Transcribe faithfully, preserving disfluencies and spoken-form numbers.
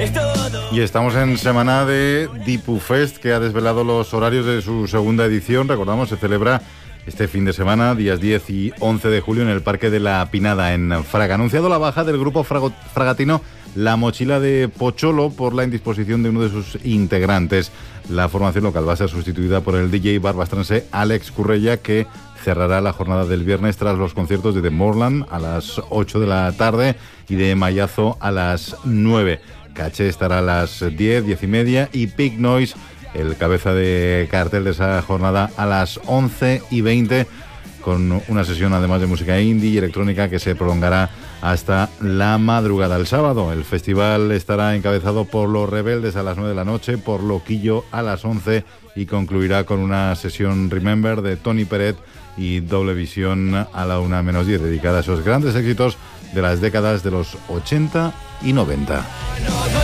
Y estamos en semana de Dipufest, que ha desvelado los horarios de su segunda edición. Recordamos, se celebra este fin de semana, días diez y once de julio, en el Parque de la Pinada, en Fraga. Ha anunciado la baja del grupo frago- fragatino La Mochila de Pocholo por la indisposición de uno de sus integrantes. La formación local va a ser sustituida por el D J barbastrense Alex Currella, que cerrará la jornada del viernes tras los conciertos de The Moorland a las ocho de la tarde y de Mayazo a las nueve. Caché estará a las diez, diez y media y Big Noise, el cabeza de cartel de esa jornada, a las once y veinte, con una sesión además de música indie y electrónica que se prolongará hasta la madrugada. El sábado el festival estará encabezado por Los Rebeldes a las nueve de la noche, por Loquillo a las once y concluirá con una sesión Remember de Tony Peret y Doble Visión a la una menos diez, dedicada a esos grandes éxitos de las décadas de los ochenta y noventa.